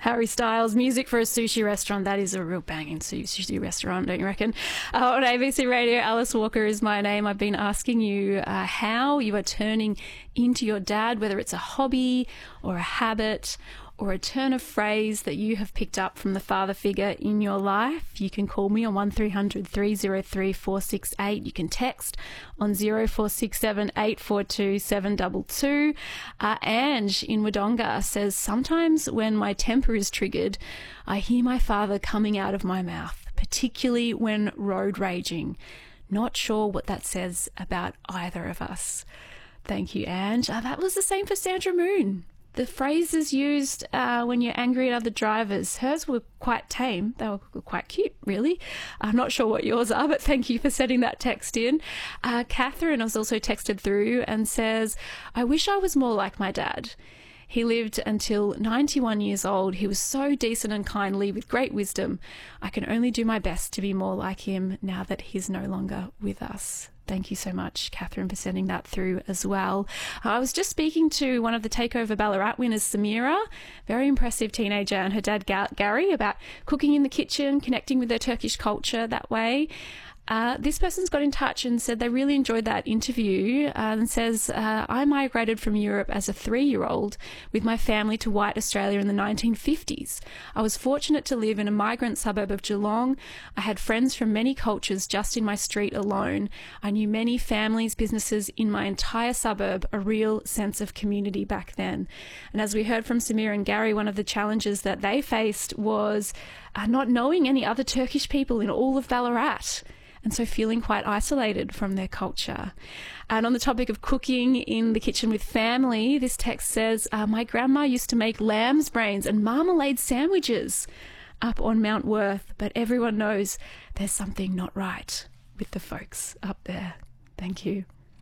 Harry Styles, music for a sushi restaurant. That is a real banging sushi restaurant, don't you reckon? On ABC Radio, Alice Walker is my name. I've been asking you how you are turning into your dad, whether it's a hobby or a habit or a turn of phrase that you have picked up from the father figure in your life. You can call me on 1300 303 468. You can text on 0467 842 722. Ange in Wodonga says, sometimes when my temper is triggered, I hear my father coming out of my mouth, particularly when road raging. Not sure what that says about either of us. Thank you, Ange. That was the same for Sandra Moon. The phrases used when you're angry at other drivers, hers were quite tame. They were quite cute, really. I'm not sure what yours are, but thank you for sending that text in. Catherine has also texted through and says, I wish I was more like my dad. He lived until 91 years old. He was so decent and kindly with great wisdom. I can only do my best to be more like him now that he's no longer with us. Thank you so much, Catherine, for sending that through as well. I was just speaking to one of the Takeover Ballarat winners, Samira, very impressive teenager, and her dad, Gary, about cooking in the kitchen, connecting with their Turkish culture that way. This person's got in touch and said they really enjoyed that interview and says, I migrated from Europe as a 3-year-old with my family to white Australia in the 1950s. I was fortunate to live in a migrant suburb of Geelong. I had friends from many cultures just in my street alone. I knew many families, businesses in my entire suburb, a real sense of community back then. And as we heard from Samir and Gary, one of the challenges that they faced was not knowing any other Turkish people in all of Ballarat, and so feeling quite isolated from their culture. And on the topic of cooking in the kitchen with family, this text says, my grandma used to make lamb's brains and marmalade sandwiches up on Mount Worth, but everyone knows there's something not right with the folks up there. Thank you.